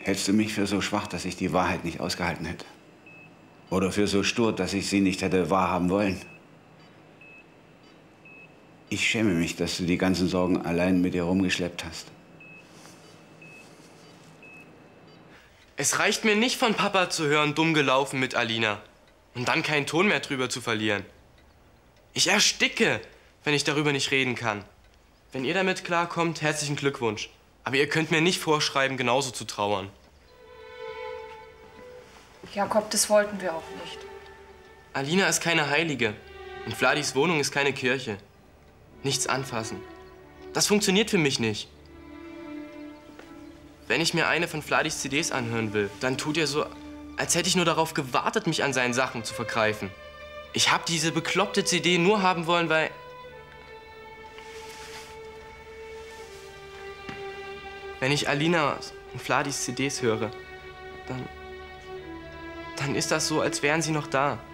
Hältst du mich für so schwach, dass ich die Wahrheit nicht ausgehalten hätte? Oder für so stur, dass ich sie nicht hätte wahrhaben wollen? Ich schäme mich, dass du die ganzen Sorgen allein mit dir rumgeschleppt hast. Es reicht mir nicht, von Papa zu hören, dumm gelaufen mit Alina. Und dann keinen Ton mehr drüber zu verlieren. Ich ersticke, wenn ich darüber nicht reden kann. Wenn ihr damit klarkommt, herzlichen Glückwunsch. Aber ihr könnt mir nicht vorschreiben, genauso zu trauern. Jakob, das wollten wir auch nicht. Alina ist keine Heilige. Und Vladis Wohnung ist keine Kirche. Nichts anfassen. Das funktioniert für mich nicht. Wenn ich mir eine von Vladis CDs anhören will, dann tut er so, als hätte ich nur darauf gewartet, mich an seinen Sachen zu vergreifen. Ich habe diese bekloppte CD nur haben wollen, weil... Wenn ich Alina und Vladis CDs höre, dann ist das so, als wären sie noch da.